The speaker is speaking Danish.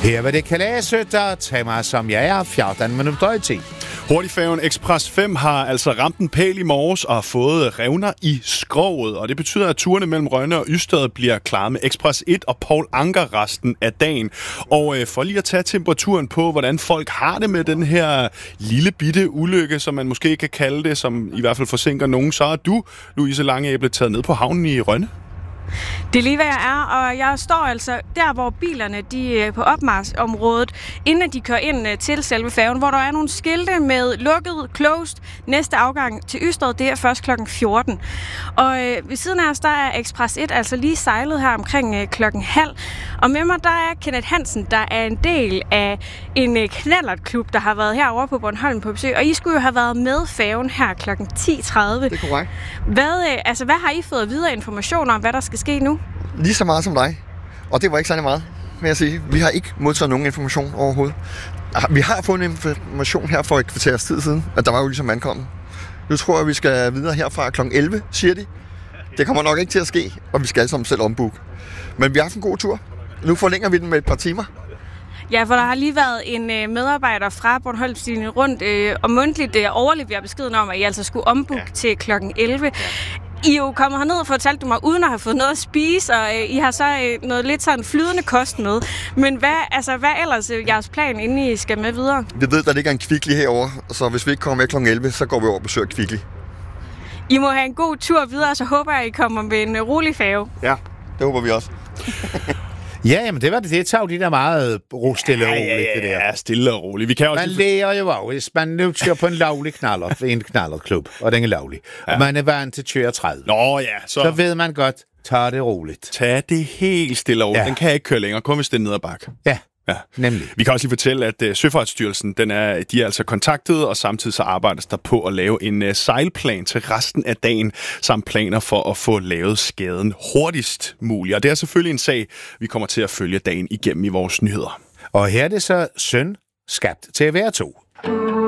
Her var det kalaset, og tema som jeg er 14 minutter i tid. Hurtigfærgen Express 5 har altså ramt en pæl i morges og har fået revner i skroget, og det betyder, at turene mellem Rønne og Ystad bliver klaret med Express 1 og Paul Anker resten af dagen. Og for lige at tage temperaturen på, hvordan folk har det med den her lille bitte ulykke, som man måske kan kalde det, som i hvert fald forsinker nogen, så er du, Louise Langeæble, taget ned på havnen i Rønne. Det er lige, hvad jeg er, og jeg står altså der, hvor bilerne de er på opmarchområdet, inden de kører ind til selve færgen, hvor der er nogle skilte med lukket, closed, næste afgang til Ystad, det er først kl. 14. Og ved siden af os, der er Express 1 altså lige sejlet her omkring klokken halv. Og med mig, der er Kenneth Hansen, der er en del af en knallertklub, der har været herovre på Bornholm på besøg, og I skulle jo have været med færgen her kl. 10.30. Det er korrekt. Hvad har I fået videre informationer om, hvad der skal ske nu? Lige så meget som dig. Og det var ikke særlig meget, vil jeg sige. Vi har ikke modtaget nogen information overhovedet. Vi har fået en information her for et kvarters tid siden, at der var jo ligesom ankommet. Nu tror jeg, vi skal videre herfra kl. 11, siger de. Det kommer nok ikke til at ske, og vi skal alle sammen selv ombooke. Men vi har haft en god tur. Nu forlænger vi den med et par timer. Ja, for der har lige været en medarbejder fra Bornholmslinjen rundt og mundtligt overleverer beskeden om, at I altså skulle ombooke til kl. 11. I er jo kommet herned og fortalte mig, uden at have fået noget at spise, og I har så noget lidt sådan flydende kost med. Men hvad er ellers jeres plan, inden I skal med videre? Vi ved, der ligger en Kvickly herovre, så hvis vi ikke kommer med kl. 11, så går vi over og besøger Kvickly. I må have en god tur videre, så håber jeg, I kommer med en rolig færge. Ja, det håber vi også. Ja, jamen det var det. Det tager de der meget stille og roligt, det der. Ja, stille og roligt. Vi kan også man lærer jo af, hvis man nu kører på en lovlig knallert, en knallertklub, og den er lovlig, og man er vant til at køre 30. Nå ja, så ved man godt, tag det roligt. Tag det helt stille og roligt. Ja. Den kan ikke køre længere, kun hvis det er ned ad bakke. Ja. Ja, nemlig. Vi kan også lige fortælle, at Søfartsstyrelsen, de er altså kontaktet, og samtidig så arbejdes der på at lave en sejlplan til resten af dagen, samt planer for at få lavet skaden hurtigst muligt. Og det er selvfølgelig en sag, vi kommer til at følge dagen igennem i vores nyheder. Og her er det så søn skabt til at være to.